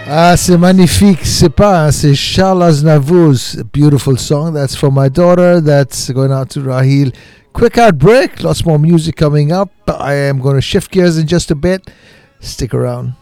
Ah, c'est magnifique. C'est pas, hein, c'est Charles Aznavour's beautiful song. That's for my daughter. That's going out to Rahil. Quick out break. Lots more music coming up. I am going to shift gears in just a bit. Stick around.